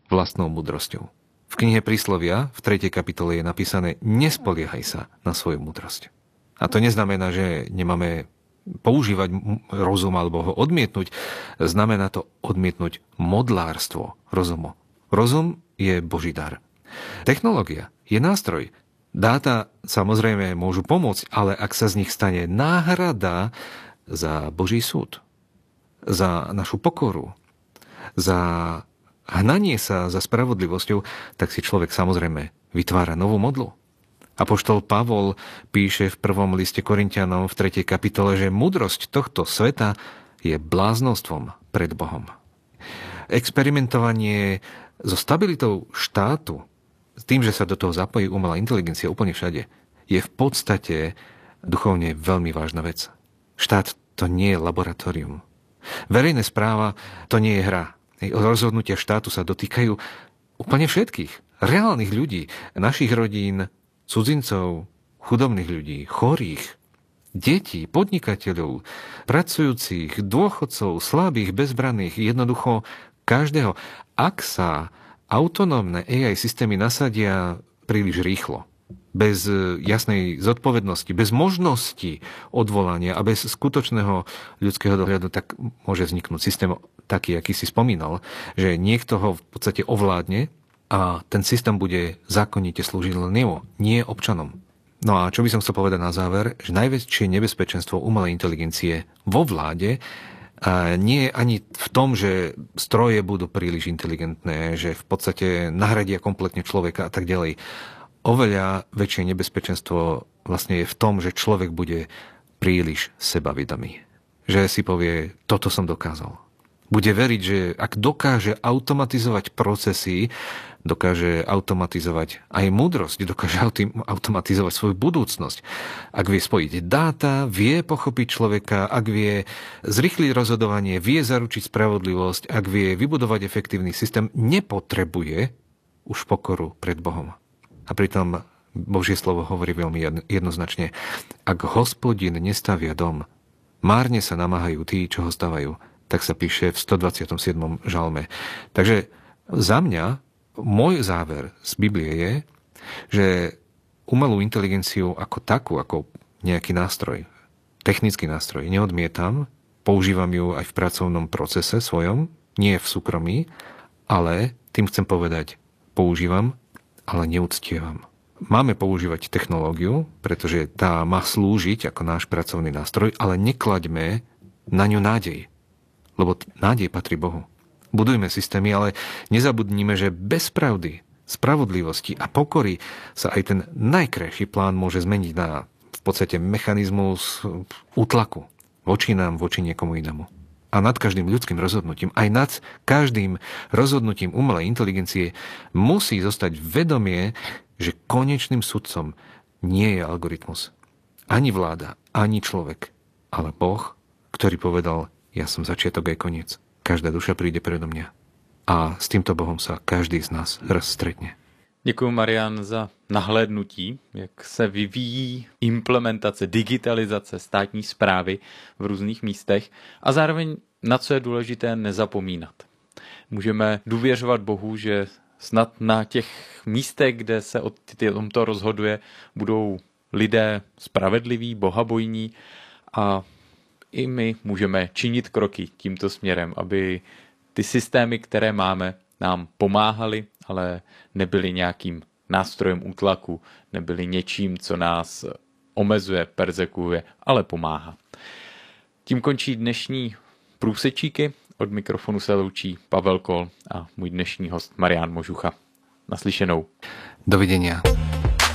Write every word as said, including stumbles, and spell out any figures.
vlastnou múdrosťou. V knihe Príslovia v tretej kapitole je napísané: nespoliehaj sa na svoju múdrosť. A to neznamená, že nemáme používať rozum alebo ho odmietnúť. Znamená to odmietnúť modlárstvo rozumu. Rozum je Boží dar. Technológia je nástroj. Dáta samozrejme môžu pomôcť, ale ak sa z nich stane náhrada za Boží súd, za našu pokoru, za hnanie sa za spravodlivosťou, tak si človek samozrejme vytvára novú modlu. Apoštol Pavol píše v prvom liste Korinťanom v tretej kapitole, že múdrosť tohto sveta je bláznostvom pred Bohom. Experimentovanie so stabilitou štátu, s tým, že sa do toho zapojí umelá inteligencia úplne všade, je v podstate duchovne veľmi vážna vec. Štát to nie je laboratórium. Verejná správa to nie je hra. Rozhodnutia štátu sa dotýkajú úplne všetkých. Reálnych ľudí, našich rodín, cudzincov, chudobných ľudí, chorých, detí, podnikateľov, pracujúcich, dôchodcov, slabých, bezbranných, jednoducho každého. Ak sa autonómne á í systémy nasadia príliš rýchlo, bez jasnej zodpovednosti, bez možnosti odvolania a bez skutočného ľudského dohľadu, tak môže vzniknúť systém taký, aký si spomínal, že niekto ho v podstate ovládne a ten systém bude zákonite slúžiť len nemu, nie občanom. No a čo by som chcel povedať na záver, že najväčšie nebezpečenstvo umelej inteligencie vo vláde a nie je ani v tom, že stroje budú príliš inteligentné, že v podstate nahradia kompletne človeka a tak ďalej. Oveľa väčšie nebezpečenstvo vlastne je v tom, že človek bude príliš sebavedomý. Že si povie, toto som dokázal. Bude veriť, že ak dokáže automatizovať procesy, dokáže automatizovať aj múdrosť, dokáže automatizovať svoju budúcnosť. Ak vie spojiť dáta, vie pochopiť človeka, ak vie zrýchliť rozhodovanie, vie zaručiť spravodlivosť, ak vie vybudovať efektívny systém, nepotrebuje už pokoru pred Bohom. A pritom Božie slovo hovorí veľmi jednoznačne. Ak Hospodin nestavia dom, márne sa namáhajú tí, čo ho stavajú. Tak sa píše v stodvadsiatom siedmom žalme. Takže za mňa, môj záver z Biblie je, že umelú inteligenciu ako takú, ako nejaký nástroj, technický nástroj, neodmietam, používam ju aj v pracovnom procese svojom, nie v súkromí, ale tým chcem povedať, používam, ale neúctievam. Máme používať technológiu, pretože tá má slúžiť ako náš pracovný nástroj, ale neklaďme na ňu nádej. Lebo nádej patrí Bohu. Budujme systémy, ale nezabudnime, že bez pravdy, spravodlivosti a pokory sa aj ten najkrajší plán môže zmeniť na v podstate mechanizmus útlaku voči nám, voči niekomu inému. A nad každým ľudským rozhodnutím, aj nad každým rozhodnutím umelej inteligencie musí zostať vedomie, že konečným sudcom nie je algoritmus. Ani vláda, ani človek, ale Boh, ktorý povedal: ja som začiatok aj koniec. Každá duša príde predo mňa. A s týmto Bohom sa každý z nás raz stretne. Děkuji, Marian, za nahlédnutí, jak se vyvíjí implementace, digitalizace státní správy v různých místech a zároveň na co je důležité nezapomínat. Můžeme důvěřovat Bohu, že snad na těch místech, kde se o tomto rozhoduje, budou lidé spravedliví, bohabojní a i my můžeme činit kroky tímto směrem, aby ty systémy, které máme, nám pomáhaly, ale nebyly nějakým nástrojem útlaku, nebyly něčím, co nás omezuje, perzekuje, ale pomáhá. Tím končí dnešní průsečíky. Od mikrofonu se loučí Pavel Kol a můj dnešní host Marián Možucha. Naslyšenou. Dovidenia.